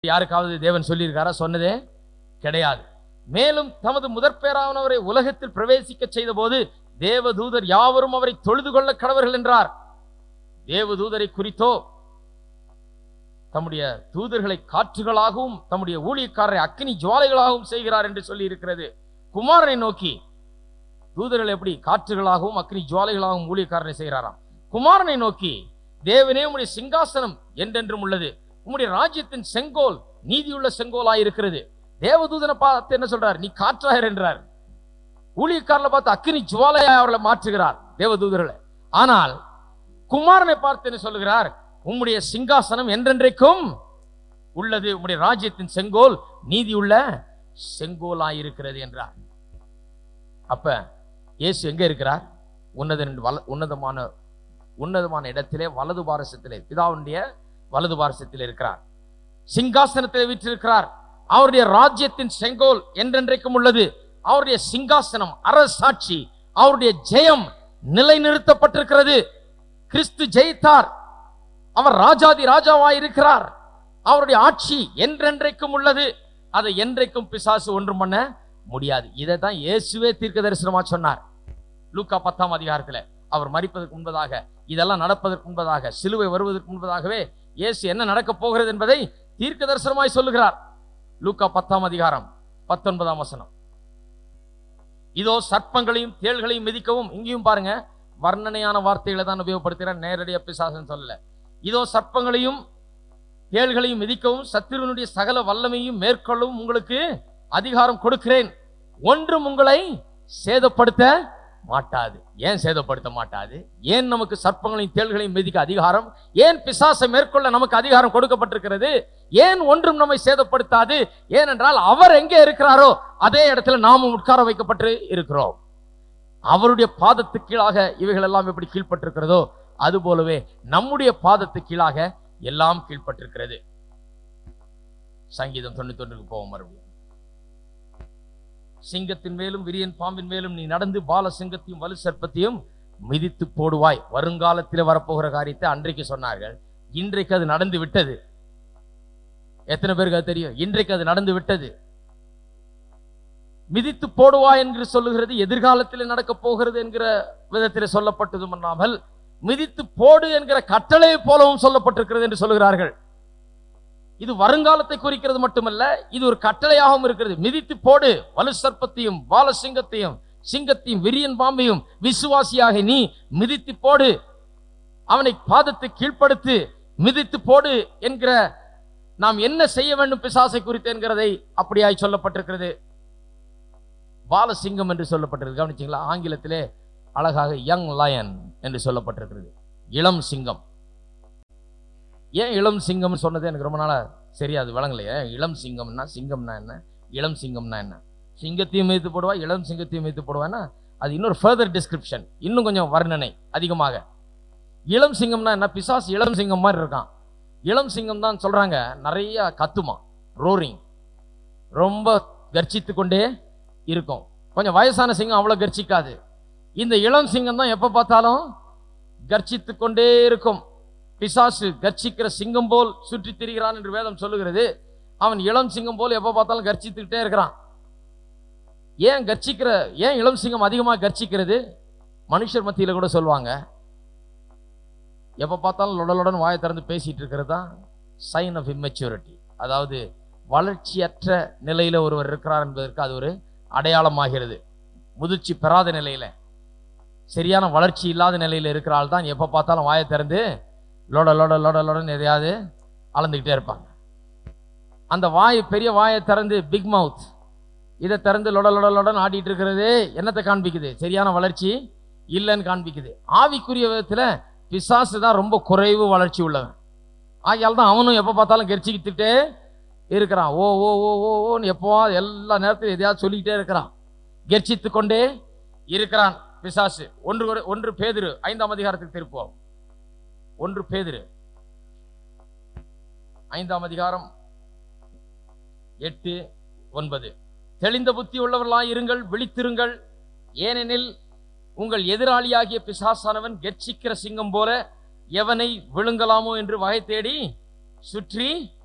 யாருக்காவது தேவன் சொல்லியிருக்காரா? சொன்னதே கிடையாது. மேலும் தமது முதற்பேரானவரை உலகத்தில் பிரவேசிக்க செய்த போது தேவதூதர் யாவரும் அவரை தொழுது கொள்ள கடவர்கள் என்றார். தேவதூதரை குறித்தோ தம்முடைய தூதர்களை காற்றுகளாகவும் தம்முடைய ஊழியக்காரரை அக்கினி ஜுவாலைகளாகவும் செய்கிறார் என்று சொல்லி இருக்கிறது. குமாரனை நோக்கி தூதர்கள் எப்படி காற்றுகளாகவும் அக்கினி ஜுவாலைகளாகவும் ஊழியக்காரரை செய்கிறாராம். குமாரனை நோக்கி, தேவனே உம்முடைய சிங்காசனம் என்றென்றும் உள்ளது, உம்முடைய ராஜ்யத்தின் செங்கோல் நீதியுள்ள செங்கோலாய் இருக்கிறது. தேவதூதனை பார்த்து என்ன சொல்றார்? நீ காற்றாயர் என்றார். ஊழியக்காரரை பார்த்து அக்கினி ஜுவாலையாய் அவர்களை மாற்றுகிறார் தேவதூதர்களை. ஆனால் குமாரனை பார்த்து என்ன சொல்லுகிறார்? உம்முடைய சிங்காசனம் என்றென்றைக்கும் உள்ளது, உம்முடைய ராஜ்யத்தின் செங்கோல் நீதியுள்ள செங்கோலாய் இருக்கிறது என்றார். அப்ப இயேசு எங்க இருக்கிறார்? உன்னதமான இடத்திலே வலது பாரசத்திலே, பிதாவுடைய வலது பாரசத்தில் இருக்கிறார். சிங்காசனத்தில் வீற்றிருக்கிறார். அவருடைய ராஜ்யத்தின் செங்கோல் என்றென்றைக்கும் உள்ளது. அவருடைய சிங்காசனம், அரசாட்சி, அவருடைய ஜெயம் நிலைநிறுத்தப்பட்டிருக்கிறது. கிறிஸ்து ஜெயித்தார். அவர் ராஜாதி ராஜாவாய் இருக்கிறார். அவருடைய ஆட்சி என்றென்றைக்கும் உள்ளது. அதை என்றைக்கும் பிசாசு ஒன்றும் பண்ண முடியாது. இதை தான் இயேசுவே தீர்க்க தரிசனமா சொன்னார். லூக்கா 10ஆம் அதிகாரத்தில் அவர் மரிப்பதற்கு முன்பதாக, இதெல்லாம் நடப்பதற்கு முன்பதாக, சிலுவை வருவதற்கு முன்பதாகவே இயேசு என்ன நடக்க போகிறது என்பதை தீர்க்க தரிசனமாய் சொல்லுகிறார். லூக்கா 10ஆம் அதிகாரம் 19ஆம் வசனம். இதோ சர்ப்பங்களையும் தேள்களையும் மிதிக்கவும், இங்கேயும் பாருங்க வர்ணனையான வார்த்தைகளை தான் உபயோகப்படுத்துகிறார், நேரடியாக பிசாசுன்னு சொல்லல. இதோ சர்ப்பங்களையும் தேள்களையும் மிதிக்கவும் சத்துருவினுடைய சகல வல்லமையும் மேற்கொள்ளவும் உங்களுக்கு அதிகாரம் கொடுக்கிறேன், ஒன்றும் உங்களை சேதப்படுத்த மாட்டாது. ஏன் சேதப்படுத்த மாட்டாது? ஏன் நமக்கு சர்ப்பங்களையும் தேள்களையும் மிதிக்க அதிகாரம்? ஏன் பிசாசை மேற்கொள்ள நமக்கு அதிகாரம் கொடுக்கப்பட்டிருக்கிறது? ஏன் ஒன்றும் நம்மை சேதப்படுத்தாது? ஏனென்றால் அவர் எங்கே இருக்கிறாரோ அதே இடத்துல நாமும் உட்கார வைக்கப்பட்டு இருக்கிறோம். அவருடைய பாதத்துக்கு கீழாக இவைகள் எல்லாம் எப்படி கீழ்பட்டிருக்கிறதோ அது போலவே நம்முடைய பாதத்துக்கு கீழாக எல்லாம் கீழ்பட்டிருக்கிறது. சங்கீதம் 91க்கு போவோம். மறுபடியும், சிங்கத்தின் மேலும் விரியன் பாம்பின் மேலும் நீ நடந்து பால சிங்கத்தையும் வலு சர்ப்பத்தையும் மிதித்து போடுவாய். வருங்காலத்தில் வரப்போகிற காரியத்தை அன்றைக்கு சொன்னார்கள். இன்றைக்கு அது நடந்து விட்டது. எத்தனை பேருக்கு அது தெரியும்? இன்றைக்கு அது நடந்து விட்டது. மிதித்து போடுவாய் என்று சொல்லுகிறது எதிர்காலத்தில் நடக்க போகிறது என்கிற விதத்தில் சொல்லப்பட்டதும் அல்லாமல் மிதித்து போடு என்கிற கட்டளை போலவும் சொல்லப்பட்டிருக்கிறது என்று சொல்லுகிறார்கள். இது வருங்காலத்தை குறிக்கிறது மட்டுமல்ல, இது ஒரு கட்டளையாகவும் இருக்கிறது. மிதித்து போடு வலு சர்ப்பத்தையும் பால சிங்கத்தையும் சிங்கத்தையும் விரியன் பாம்பையும் விசுவாசியாக நீ மிதித்து போடு, அவனை பாதத்தை கீழ்ப்படுத்து, மிதித்து போடு என்கிற நாம் என்ன செய்ய வேண்டும் பிசாசை குறித்து என்கிறதை அப்படியாய் சொல்லப்பட்டிருக்கிறது. பாலசிங்கம் என்று சொல்லப்பட்டிருக்கு. கவனிச்சிங்களா? ஆங்கிலத்திலே அழகாக யங் லயன் என்று சொல்லப்பட்டிருக்கிறது. இளம் சிங்கம். ஏன் இளம் சிங்கம் சொன்னது எனக்கு ரொம்ப நாளா சரியாது விளங்கலையே. இளம் சிங்கம்னா, சிங்கம்னா என்ன, இளம் சிங்கம்னா என்ன? சிங்கத்தையும் மிதித்து போடுவா, இளம் சிங்கத்தையும் மிதித்து போடுவான்னா அது இன்னொரு ஃபர்தர் டிஸ்கிரிப்ஷன், இன்னும் கொஞ்சம் வர்ணனை அதிகமாக. இளம் சிங்கம்னா என்ன? பிசாசு இளம் சிங்கம் மாதிரி இருக்கான். இளம் சிங்கம் தான் சொல்றாங்க, நிறைய கத்துமா, ரோரிங், ரொம்ப கர்ச்சித்து கொண்டே இருக்கும். கொஞ்சம் வயசான சிங்கம் அவ்வளவு கர்ச்சிக்காது. இந்த இளம் சிங்கம் தான் எப்ப பார்த்தாலும் கர்ச்சித்து கொண்டே இருக்கும். பிசாசு கர்ச்சிக்கிற சிங்கம் போல் சுற்றி திரிகிறான் என்று வேதம் சொல்லுகிறது. அவன் இளம் சிங்கம் போல் எப்ப பார்த்தாலும் கர்ச்சித்துக்கிட்டே இருக்கிறான். ஏன் இளம் சிங்கம் அதிகமாக கர்ச்சிக்கிறது? மனுஷர் மத்தியில கூட சொல்லுவாங்க, எப்ப பார்த்தாலும் லொடலுடன் வாயை திறந்து பேசிட்டு இருக்கிறது தான் சைன் ஆஃப் இம்மெச்சூரிட்டி. அதாவது வளர்ச்சியற்ற நிலையில ஒருவர் இருக்கிறார் என்பதற்கு அது ஒரு அடையாளமாகிறது. முதிர்ச்சி பெறாத நிலையில, சரியான வளர்ச்சி இல்லாத நிலையில இருக்கிறாள் தான் எப்ப பார்த்தாலும் வாயை திறந்து லொட லொட லொட லொடன்னு எதையாவது அளந்துக்கிட்டே இருப்பாங்க. அந்த பெரிய வாயை திறந்து, பிக் மவுத், இதை திறந்து லொட லொட லொடன்னு ஆடிட்டு இருக்கிறது என்னத்தை காண்பிக்குது? சரியான வளர்ச்சி இல்லைன்னு காண்பிக்குது. ஆவிக்குரிய விதத்துல பிசாசு தான் ரொம்ப குறைவு வளர்ச்சி உள்ளவன். ஆகையால் தான் அவனும் எப்ப பார்த்தாலும் கெரிச்சிக்கிட்டே இருக்கிறான். ஓ ஓ ஓ ஓன்னு எப்போ எல்லா நேரத்திலும் எதையாவது சொல்லிக்கிட்டே இருக்கிறான், கெர்ச்சித்து கொண்டே இருக்கிறான் பிசாசு. ஒன்று பேதுரு 5ஆம் அதிகாரத்துக்கு திருப்போம். 1 பேதுரு 5ஆம் அதிகாரம் 8, 9. தெளிந்த புத்தி உள்ளவர்களாய் இருங்கள், விழித்திருங்கள், ஏனெனில் உங்கள் எதிராளியாகிய பிசாசானவன் கெர்ச்சிக்கிற சிங்கம் போல எவனை விழுங்கலாமோ என்று வகை தேடி சுற்றி